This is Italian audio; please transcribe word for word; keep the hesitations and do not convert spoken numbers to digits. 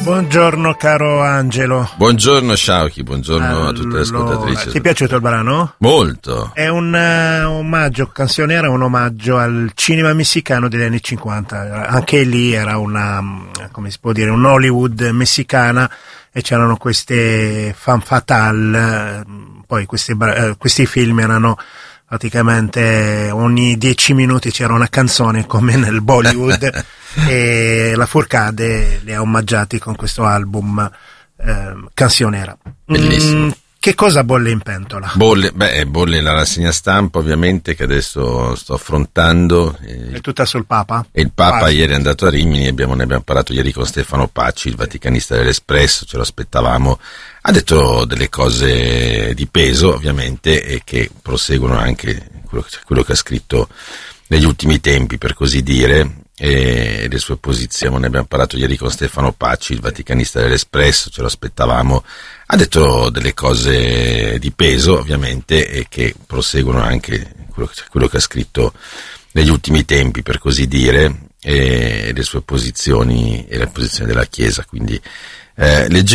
Buongiorno caro Angelo. Buongiorno Sciauchi, buongiorno allora, a tutte le ascoltatrici. Ti è piaciuto il brano? Molto. È un uh, omaggio, Canzonera è un omaggio al cinema messicano degli anni cinquanta. Anche lì era una, come si può dire, un Hollywood messicana e c'erano queste fan fatale, poi questi, uh, questi film erano praticamente ogni dieci minuti c'era una canzone come nel Bollywood e la Furcade li ha omaggiati con questo album eh, Canzonera. Bellissimo. Mm, che cosa bolle in pentola? Bolle, beh, bolle la rassegna stampa ovviamente che adesso sto affrontando. Eh, è tutta sul Papa? E il Papa Quasi. Ieri è andato a Rimini, abbiamo, ne abbiamo parlato ieri con Stefano Pacci, il vaticanista dell'Espresso, ce lo aspettavamo. Ha detto delle cose di peso ovviamente e che proseguono anche quello che, quello che ha scritto negli ultimi tempi, per così dire, e le sue posizioni. Ne abbiamo parlato ieri con Stefano Pacci, il vaticanista dell'Espresso, ce lo aspettavamo. Ha detto delle cose di peso ovviamente e che proseguono anche quello che, quello che ha scritto negli ultimi tempi, per così dire, e le sue posizioni e le posizioni della Chiesa. Quindi eh, leggevo